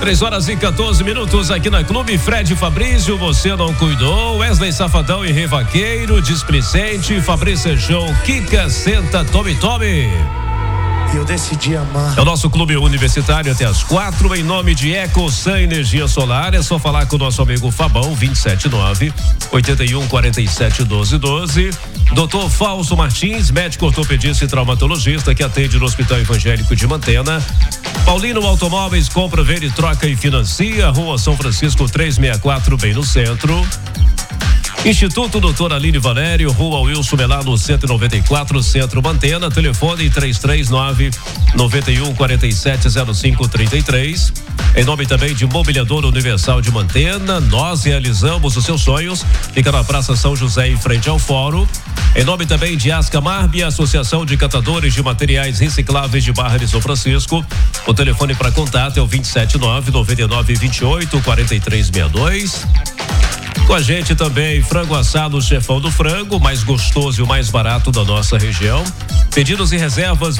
3h14 aqui na Clube. Fred Fabrício, você não cuidou. Wesley Safadão e Revaqueiro, Displicente, Fabrício João, Kika, Senta, Tome. Eu decidi amar. É o nosso clube universitário até as 4, em nome de EcoSan Energia Solar. É só falar com o nosso amigo Fabão, 279-8147-1212. Dr. Fausto Martins, médico ortopedista e traumatologista, que atende no Hospital Evangélico de Mantena. Paulino Automóveis, compra, vende, troca e financia. Rua São Francisco 364, bem no centro. Instituto Doutor Aline Valério, Rua Wilson Melano 194, Centro Mantena. Telefone 339-9147-0533. Em nome também de Mobiliadora Universal de Mantena, nós realizamos os seus sonhos. Fica na Praça São José, em frente ao Fórum. Em nome também de Ascamarb, Associação de Catadores de Materiais Recicláveis de Barra de São Francisco. O telefone para contato é o 279-9928-4362. Com a gente também, frango assado, Chefão do Frango, mais gostoso e o mais barato da nossa região. Pedidos e reservas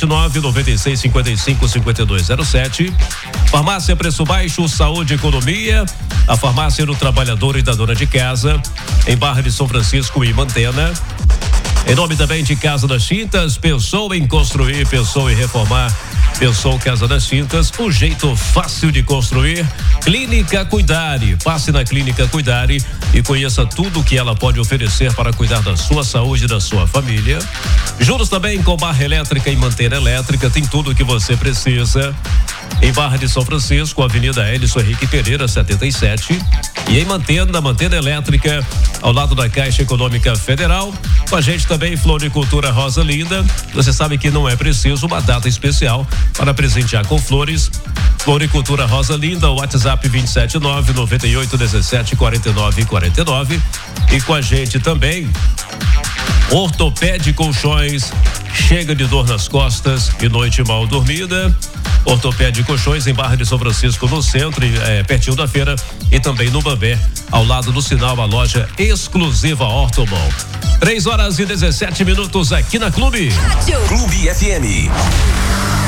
279-9655-5207. Farmácia Preço Baixo, Saúde e Economia. A farmácia do trabalhador e da dona de casa, em Barra de São Francisco e Mantena. Em nome também de Casa das Tintas, pensou em construir, pensou em reformar, pensou Casa das Tintas, o jeito fácil de construir. Clínica Cuidare, passe na Clínica Cuidare e conheça tudo o que ela pode oferecer para cuidar da sua saúde e da sua família. Juntos também com Barra Elétrica e Mantena Elétrica, tem tudo o que você precisa. Em Barra de São Francisco, Avenida Elison Henrique Pereira, 77. E em Mantena Elétrica, ao lado da Caixa Econômica Federal. Com a gente também Floricultura Rosa Linda. Você sabe que não é preciso uma data especial para presentear com flores. Floricultura Rosa Linda, WhatsApp 279-9817-4949. E com a gente também Ortoped Colchões. Chega de dor nas costas e noite mal dormida. Ortoped Colchões em Barra de São Francisco, no centro, pertinho da feira, e também no Bambé, ao lado do sinal, a loja exclusiva Ortomol. 3h17 aqui na Clube. Clube FM.